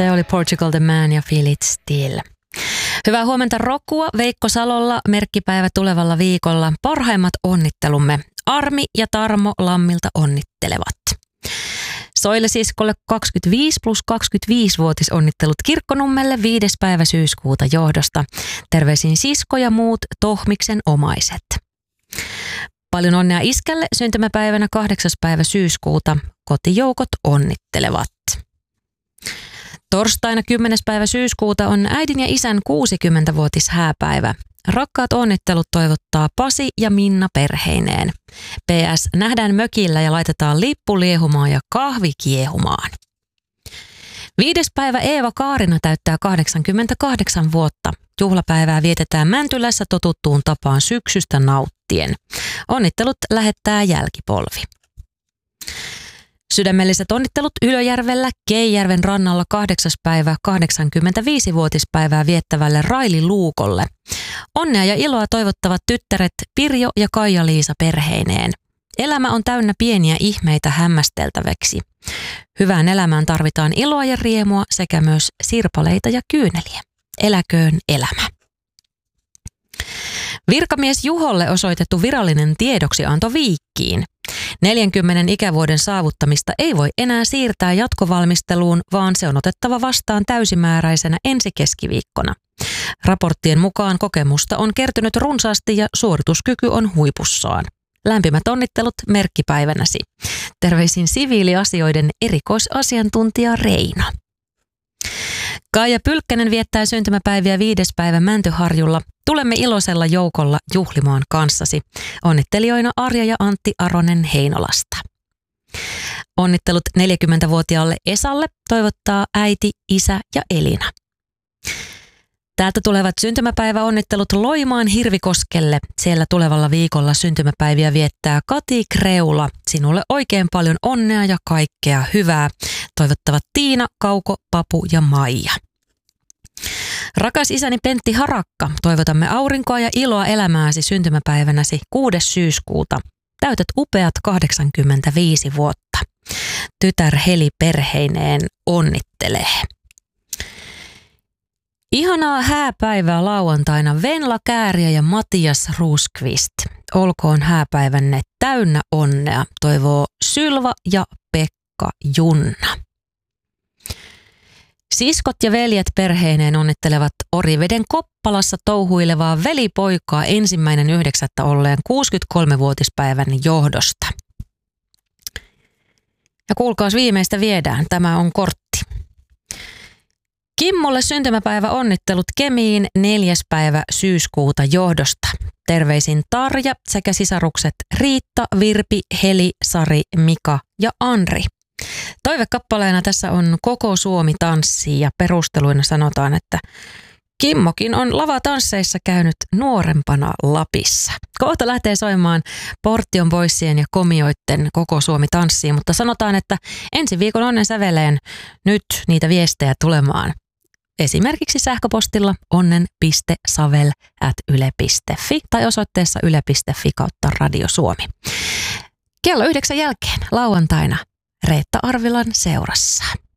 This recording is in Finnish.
Se oli Portugal the Man ja Feel It Still. Hyvää huomenta Rokua Veikko Salolla, merkkipäivä tulevalla viikolla. Parhaimmat onnittelumme Armi ja Tarmo Lammilta onnittelevat. Soille siskolle 25 plus 25-vuotisonnittelut Kirkkonummelle 5. päivä syyskuuta johdosta. Terveisin sisko ja muut Tohmiksen omaiset. Paljon onnea iskälle syntymäpäivänä 8. päivä syyskuuta. Kotijoukot onnittelevat. Torstaina 10. päivä syyskuuta on äidin ja isän 60-vuotishääpäivä. Rakkaat onnittelut toivottaa Pasi ja Minna perheineen. PS, nähdään mökillä ja laitetaan lippu liehumaan ja kahvi kiehumaan. 5. päivä Eeva Kaarina täyttää 88 vuotta. Juhlapäivää vietetään Mäntylässä totuttuun tapaan syksystä nauttien. Onnittelut lähettää jälkipolvi. Sydämelliset onnittelut Ylöjärvellä Keijärven rannalla 8. päivä 85-vuotispäivää viettävälle Raili Luukolle. Onnea ja iloa toivottavat tyttäret Pirjo ja Kaija-Liisa perheineen. Elämä on täynnä pieniä ihmeitä hämmästeltäväksi. Hyvään elämään tarvitaan iloa ja riemua sekä myös sirpaleita ja kyyneliä. Eläköön elämä. Virkamies Juholle osoitettu virallinen tiedoksianto Viikkiin. 40 ikävuoden saavuttamista ei voi enää siirtää jatkovalmisteluun, vaan se on otettava vastaan täysimääräisenä ensi keskiviikkona. Raporttien mukaan kokemusta on kertynyt runsaasti ja suorituskyky on huipussaan. Lämpimät onnittelut merkkipäivänäsi. Terveisin siviiliasioiden erikoisasiantuntija Reino. Kaija Pylkkänen viettää syntymäpäiviä 5. päivä Mäntyharjulla. Tulemme iloisella joukolla juhlimaan kanssasi. Onnittelijoina Arja ja Antti Aronen Heinolasta. Onnittelut 40-vuotiaalle Esalle toivottaa äiti, isä ja Elina. Täältä tulevat syntymäpäiväonnittelut Loimaan Hirvikoskelle. Siellä tulevalla viikolla syntymäpäiviä viettää Kati Kreula. Sinulle oikein paljon onnea ja kaikkea hyvää. Toivottavat Tiina, Kauko, Papu ja Maija. Rakas isäni Pentti Harakka, toivotamme aurinkoa ja iloa elämääsi syntymäpäivänäsi 6. syyskuuta. Täytät upeat 85 vuotta. Tytär Heli perheineen onnittelee. Ihanaa hääpäivää lauantaina Venla Kääriä ja Matias Ruuskvist. Olkoon hääpäivänne täynnä onnea, toivoo Sylva ja Pekka Junna. Siskot ja veljet perheineen onnittelevat Oriveden Koppalassa touhuilevaa velipoikaa 1.9. olleen 63-vuotispäivän johdosta. Ja kuulkaas, viimeistä viedään. Tämä on kortti. Kimmolle syntymäpäivä onnittelut Kemiin 4. päivä syyskuuta johdosta. Terveisin Tarja sekä sisarukset Riitta, Virpi, Heli, Sari, Mika ja Anri. Toivekappaleena tässä on Koko Suomi tanssii ja perusteluina sanotaan, että Kimmokin on lavatansseissa käynyt nuorempana Lapissa. Kohta lähtee soimaan Portion Boysien ja Komioitten Koko Suomi tanssii, mutta sanotaan, että ensi viikon onnen säveleen nyt niitä viestejä tulemaan. Esimerkiksi sähköpostilla onnen.savel@yle.fi tai osoitteessa yle.fi/Radio Suomi. Kello 9 jälkeen lauantaina Reetta Arvilan seurassa.